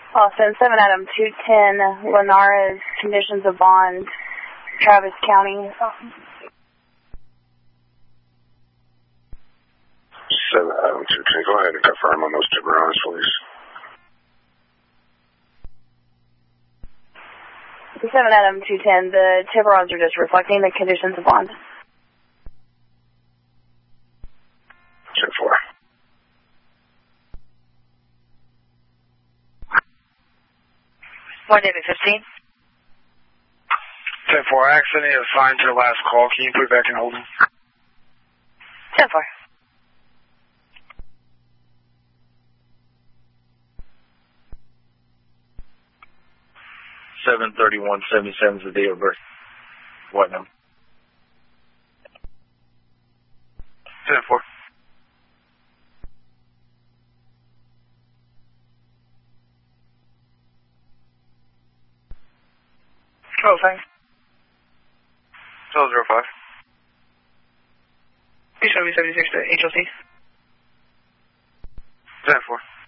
Austin, 7 Adam 210, Linares, conditions of bond, Travis County. 7 Adam 210, go ahead and confirm on those Tiburons, please. 7 Adam 210, the Tiburons are just reflecting the conditions of bond. 10-4. One David 15. 10-4, accident is assigned to the last call. Can you put it back in holding? 10-4. (7/31/77) is the date of birth. What number? 10-4. Oh, thanks. 1205. HW 76 to HLC. 10-4.